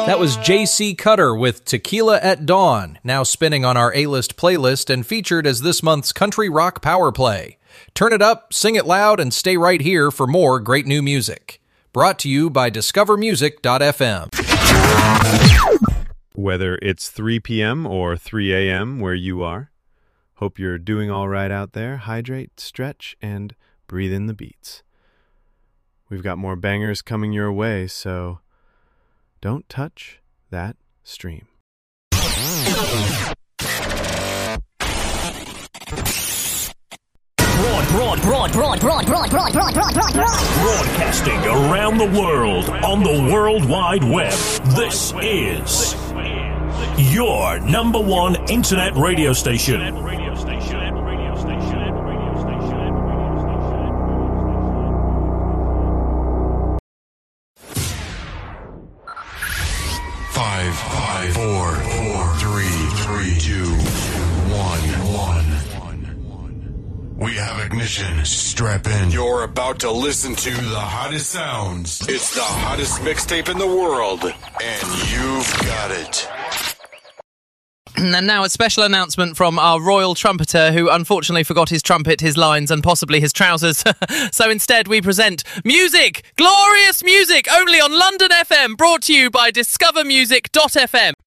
That was J.C. Cutter with Tequila at Dawn, now spinning on our A-List playlist and featured as this month's Country Rock Power Play. Turn it up, sing it loud, and stay right here for more great new music. Brought to you by discovermusic.fm. Whether it's 3 p.m. or 3 a.m. where you are, hope you're doing all right out there. Hydrate, stretch, and breathe in the beats. We've got more bangers coming your way, so don't touch that stream. Broadcasting around the world on the World Wide Web. This is your number one internet radio station. 5, 4, 3, 2, 1. We have ignition. Strap in. You're about to listen to the hottest sounds. It's the hottest mixtape in the world, and you've got it. And now a special announcement from our royal trumpeter who unfortunately forgot his trumpet, his lines and possibly his trousers. So instead we present music, glorious music, only on London FM, brought to you by discovermusic.fm.